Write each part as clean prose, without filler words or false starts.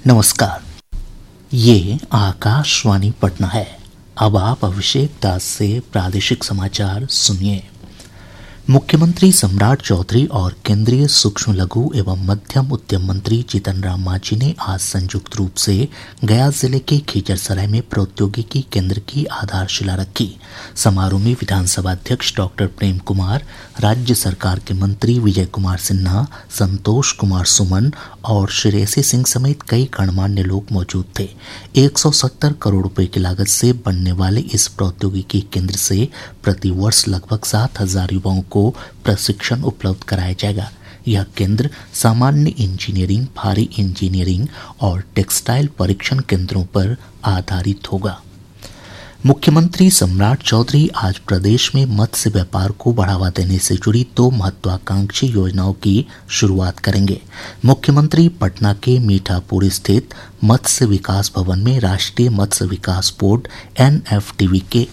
नमस्कार। ये आकाशवाणी पटना है। अब आप अभिषेक दास से प्रादेशिक समाचार सुनिए। मुख्यमंत्री सम्राट चौधरी और केंद्रीय सूक्ष्म लघु एवं मध्यम उद्यम मंत्री जीतन राम मांझी ने आज संयुक्त रूप से गया जिले के खिजरसराय में प्रौद्योगिकी केंद्र की आधारशिला रखी। समारोह में विधानसभा अध्यक्ष डॉक्टर प्रेम कुमार, राज्य सरकार के मंत्री विजय कुमार सिन्हा, संतोष कुमार सुमन और श्रेयसी सिंह समेत कई गणमान्य लोग मौजूद थे। 170 करोड़ रुपए की लागत से बनने वाले इस प्रौद्योगिकी केंद्र से प्रति वर्ष लगभग 7,000 युवाओं को प्रशिक्षण उपलब्ध कराया जाएगा। यह केंद्र सामान्य इंजीनियरिंग, भारी इंजीनियरिंग और टेक्सटाइल परीक्षण केंद्रों पर आधारित होगा। मुख्यमंत्री सम्राट चौधरी आज प्रदेश में मत्स्य व्यापार को बढ़ावा देने से जुड़ी 2 महत्वाकांक्षी योजनाओं की शुरुआत करेंगे। मुख्यमंत्री पटना के मीठापुर स्थित मत्स्य विकास भवन में राष्ट्रीय मत्स्य विकास बोर्ड NFDB के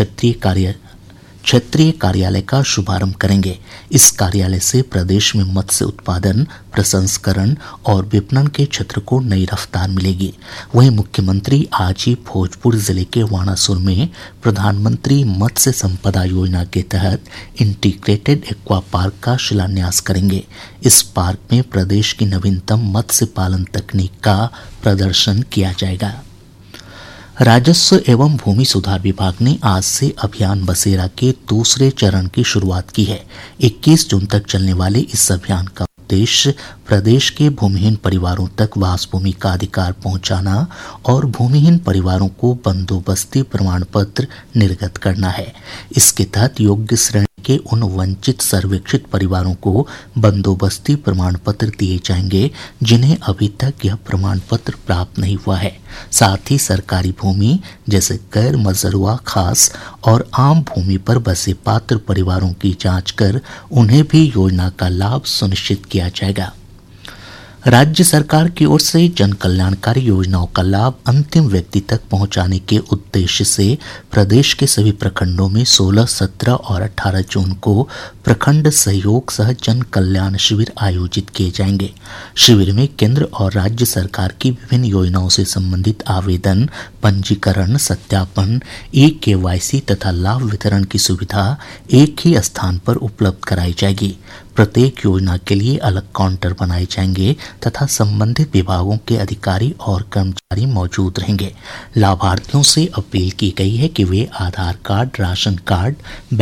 क्षेत्रीय कार्यालय का शुभारंभ करेंगे। इस कार्यालय से प्रदेश में मत्स्य उत्पादन, प्रसंस्करण और विपणन के क्षेत्र को नई रफ्तार मिलेगी। वहीं मुख्यमंत्री आज ही भोजपुर जिले के वानासुर में प्रधानमंत्री मत्स्य संपदा योजना के तहत इंटीग्रेटेड एक्वा पार्क का शिलान्यास करेंगे। इस पार्क में प्रदेश की नवीनतम मत्स्य पालन तकनीक का प्रदर्शन किया जाएगा। राजस्व एवं भूमि सुधार विभाग ने आज से अभियान बसेरा के दूसरे चरण की शुरुआत की है। 21 जून तक चलने वाले इस अभियान का उद्देश्य प्रदेश के भूमिहीन परिवारों तक वास भूमि का अधिकार पहुंचाना और भूमिहीन परिवारों को बंदोबस्ती प्रमाण पत्र निर्गत करना है। इसके तहत योग्य श्रेणी के उन वंचित सर्वेक्षित परिवारों को बंदोबस्ती प्रमाण पत्र दिए जाएंगे जिन्हें अभी तक यह प्रमाण पत्र प्राप्त नहीं हुआ है। साथ ही सरकारी भूमि जैसे गैर मजरूआ, खास और आम भूमि पर बसे पात्र परिवारों की जांच कर उन्हें भी योजना का लाभ सुनिश्चित किया जाएगा। राज्य सरकार की ओर से जन कल्याणकारी योजनाओं का लाभ अंतिम व्यक्ति तक पहुंचाने के उद्देश्य से प्रदेश के सभी प्रखंडों में 16, 17 और 18 जून को प्रखंड सहयोग सह जन कल्याण शिविर आयोजित किए जाएंगे। शिविर में केंद्र और राज्य सरकार की विभिन्न योजनाओं से संबंधित आवेदन, पंजीकरण, सत्यापन, eKYC तथा लाभ वितरण की सुविधा एक ही स्थान पर उपलब्ध कराई जाएगी। प्रत्येक योजना के लिए अलग काउंटर बनाए जाएंगे तथा संबंधित विभागों के अधिकारी और कर्मचारी मौजूद रहेंगे। लाभार्थियों से अपील की गई है कि वे आधार कार्ड, राशन कार्ड,